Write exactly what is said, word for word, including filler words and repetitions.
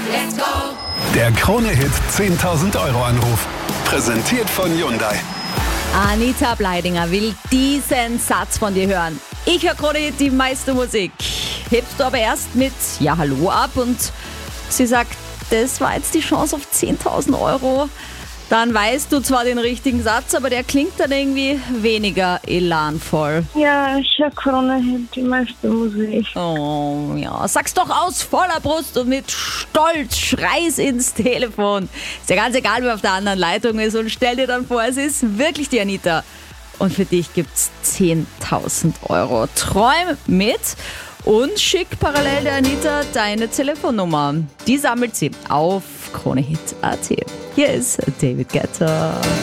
Let's go! Der Krone-Hit zehntausend Euro Anruf. Präsentiert von Hyundai. Anita Bleidinger will diesen Satz von dir hören. Ich höre Krone-Hit, die meiste Musik. Hebst du aber erst mit Ja, hallo ab und sie sagt, das war jetzt die Chance auf zehntausend Euro. Dann weißt du zwar den richtigen Satz, aber der klingt dann irgendwie weniger elanvoll. Ja, ich höre Krone-Hit, die meiste Musik. Oh ja, sag's doch aus voller Brust und mit Stolz, schrei's ins Telefon. Ist ja ganz egal, wer auf der anderen Leitung ist, und stell dir dann vor, es ist wirklich die Anita. Und für dich gibt's zehntausend Euro. Träum mit und schick parallel der Anita deine Telefonnummer. Die sammelt sie auf Kronehit Punkt at. Hier ist David Guetta.